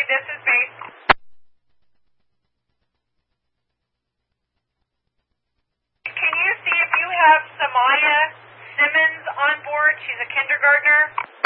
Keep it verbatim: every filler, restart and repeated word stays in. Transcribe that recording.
this is base. Can you see if you have Samaya Simmons on board? She's a kindergartner.